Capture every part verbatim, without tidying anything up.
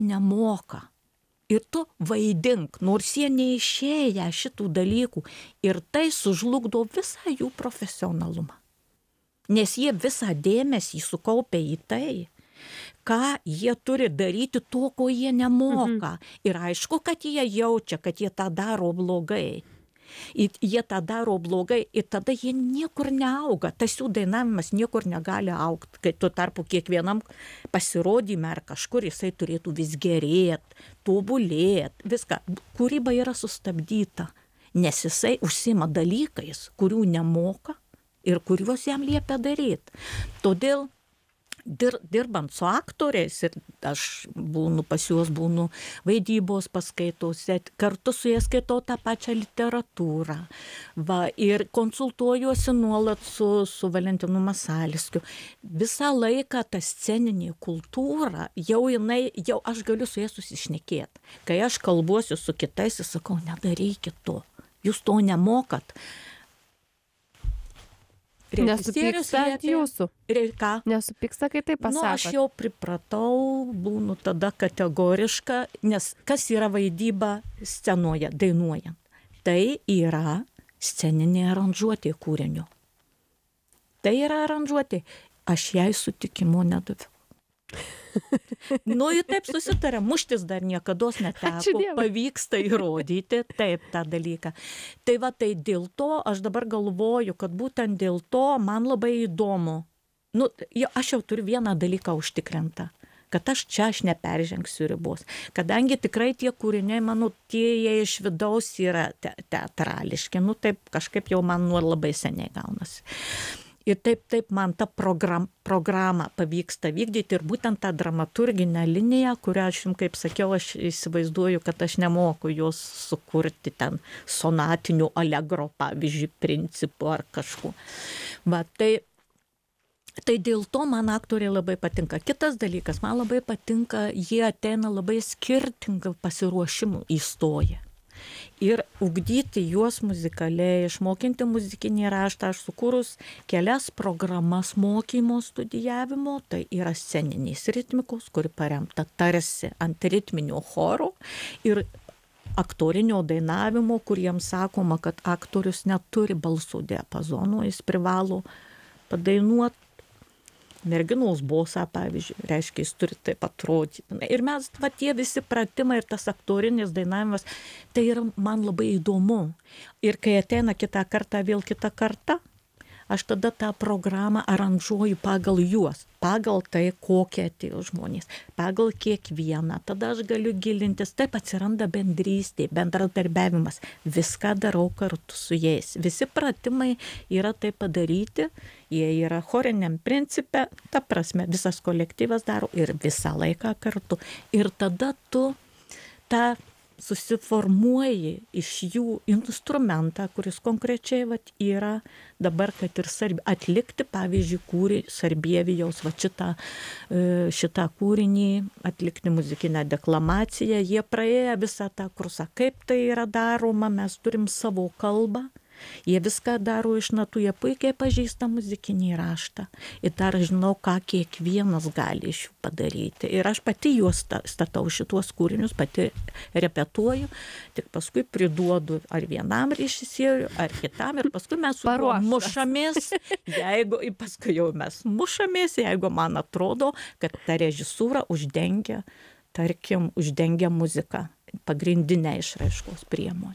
nemoka. Ir tu vaidink, nors jie neišėję šitų dalykų. Ir tai sužlugdo visą jų profesionalumą. Nes jie visą dėmesį sukaupia į tai, ką jie turi daryti to, ko jie nemoka. Mhm. Ir aišku, kad jie jaučia, kad jie tą daro blogai. Jie tą daro blogai ir tada jie niekur neauga. Tas jų dainavimas niekur negali augti. Kai tuo tarpu kiekvienam pasirodyme ar kažkur jisai turėtų vis gerėti, tobulėti, viską. Kūryba yra sustabdyta, nes jisai užsiima dalykais, kurių nemoka ir kuriuos jam liepia daryti. Todėl dir, dirbant su aktoriais, ir aš būnu pas juos, būnu vaidybos paskaitose, kartu su jais skaitau tą pačią literatūrą. Va, ir konsultuojuosi nuolat su, su Valentinu Masalskiu. Visą laiką ta sceninė kultūra, jau jinai, jau aš galiu su jais susišnekėti. Kai aš kalbuosiu su kitais, aš sakau, nedarykit to, jūs to nemokat. Nesupyksta ant jūsų. Ką? Nesupyksta, kai taip pasakot. Nu, aš jau pripratau, būnu tada kategoriška, nes kas yra vaidyba scenoje, dainuojant? Tai yra sceninė aranžuotė kūrinio. Tai yra aranžuotė. Aš jai sutikimo nedaviau. Nu, ir taip susitarė, muštis dar niekados neteko, pavyksta įrodyti taip tą dalyką. Tai va, tai dėl to aš dabar galvoju, kad būtent dėl to man labai įdomu. Nu, aš jau turiu vieną dalyką užtikrintą, kad aš čia aš neperžengsiu ribos. Kadangi tikrai tie kūriniai, manau, tie jie iš vidaus yra te teatrališki, nu taip kažkaip jau man nu labai seniai gaunasi. Ir taip, taip man tą program, programą pavyksta vykdyti ir būtent tą dramaturginę liniją, kurią aš jums, kaip sakiau, aš įsivaizduoju, kad aš nemoku jos sukurti ten sonatinių allegro, pavyzdžiui, principų ar kažko. Va, tai, tai dėl to man aktoriai labai patinka. Kitas dalykas, man labai patinka, jie ateina labai skirtingų pasiruošimų įstoję. Ir ugdyti juos muzikaliai, išmokinti muzikinį raštą. Aš sukūrus kelias programas mokymo studijavimo, tai yra sceninės ritmikos, kuri paremta tarsi ant ritminio choro ir aktorinio dainavimo, kuriems sakoma, kad aktorius neturi balso diapazono, jis privalo padainuoti merginos bosą, pavyzdžiui, reiškia, jis turi taip atrodyti. Ir mes, va, tie visi pratimai ir tas aktorinis dainavimas, tai yra man labai įdomu. Ir kai ateina kitą kartą, vėl kitą kartą, aš tada tą programą aranžuoju pagal juos, pagal tai, kokie atėjo žmonės, pagal kiekvieną. Tada aš galiu gilintis, taip atsiranda bendrystė, bendradarbiavimas. Viską darau kartu su jais. Visi pratimai yra tai padaryti, jie yra choriniam principe, ta prasme, visas kolektyvas daro ir visą laiką kartu. Ir tada tu tą susiformuoji iš jų instrumentą, kuris konkrečiai vat, yra dabar, kad ir sarbi, atlikti, pavyzdžiui, kūrį Sarbievijaus, va, šitą, šitą kūrinį, atlikti muzikinę deklamaciją. Jie praėję visą tą kursą. Kaip tai yra daroma, mes turim savo kalbą. Jie viską daro iš natų, jie puikiai pažįsta muzikinį raštą. Ir dar žinau, ką kiekvienas gali iš jų padaryti. Ir aš pati juos statau šituos kūrinius, pati repetuoju, tik paskui priduodu ar vienam režisieriui, ar kitam. Ir paskui mes su juo mušamės. Jeigu, paskui jau mes mušamės, jeigu man atrodo, kad ta režisūra uždengia, tarkim, uždengia muziką, pagrindinę išraiškos priemonę.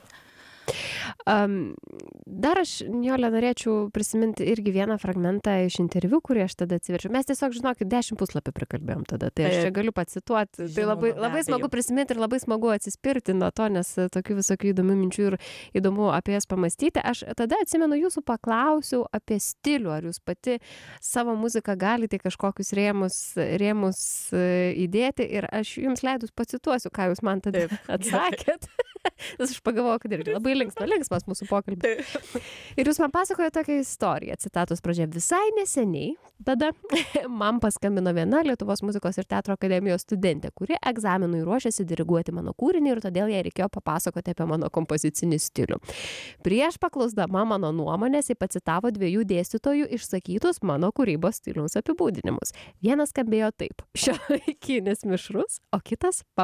Um, dar aš, Nijole, norėčiau prisiminti irgi vieną fragmentą iš interviu, kurį aš tada atsiverčiau. Mes tiesiog, žinokit, dešimt puslapį prikalbėjom tada, tai aš čia galiu pacituoti. Tai labai, labai smagu prisiminti ir labai smagu atsispirti nuo to, nes tokių visokių įdomių minčių ir įdomu apie jas pamastyti. Aš tada atsimenu, jūsų paklausiau apie stilių, ar jūs pati savo muziką galite kažkokius rėmus, rėmus įdėti ir aš jums leidus pacituosiu, ką jūs man tada atsakėt. Nes aš pagalvojau, kad irgi labai linksma, linksmas mūsų pokalbis. Ir jūs man pasakojo tokią istoriją, citatos pradžia. Visai neseniai tada man paskambino viena Lietuvos muzikos ir teatro akademijos studentė, kuri egzaminui ruošiasi diriguoti mano kūrinį ir todėl jai reikėjo papasakoti apie mano kompozicinį stilių. Prieš paklausdama mano nuomonės, ji pacitavo dviejų dėstytojų išsakytus mano kūrybos stiliaus apibūdinimus. Vienas skambėjo taip: šiuolaikinis mišrus, o kitas